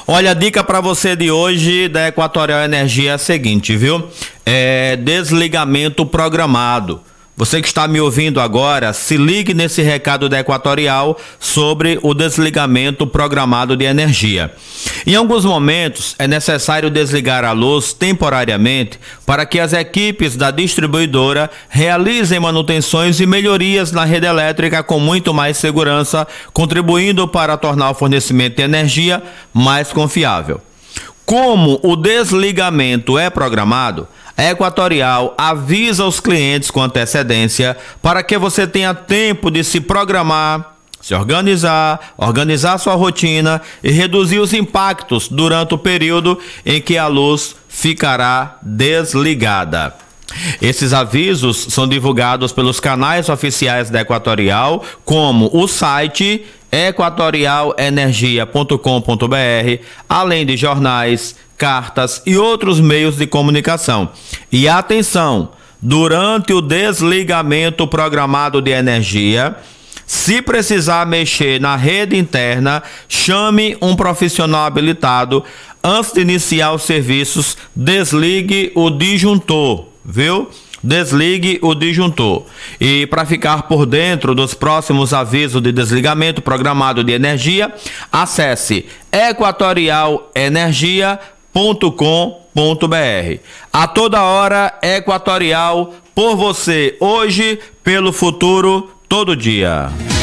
Olha, a dica para você de hoje da Equatorial Energia é a seguinte, viu? Desligamento programado. Você que está me ouvindo agora, se ligue nesse recado da Equatorial sobre o desligamento programado de energia. Em alguns momentos, é necessário desligar a luz temporariamente para que as equipes da distribuidora realizem manutenções e melhorias na rede elétrica com muito mais segurança, contribuindo para tornar o fornecimento de energia mais confiável. Como o desligamento é programado, a Equatorial avisa os clientes com antecedência para que você tenha tempo de se programar, se organizar sua rotina e reduzir os impactos durante o período em que a luz ficará desligada. Esses avisos são divulgados pelos canais oficiais da Equatorial, como o site equatorialenergia.com.br, além de jornais, cartas e outros meios de comunicação. E atenção, durante o desligamento programado de energia, se precisar mexer na rede interna, chame um profissional habilitado. Antes de iniciar os serviços, desligue o disjuntor, viu? Desligue o disjuntor. E para ficar por dentro dos próximos avisos de desligamento programado de energia, acesse equatorialenergia.com.br. A toda hora, Equatorial, por você, hoje, pelo futuro, todo dia.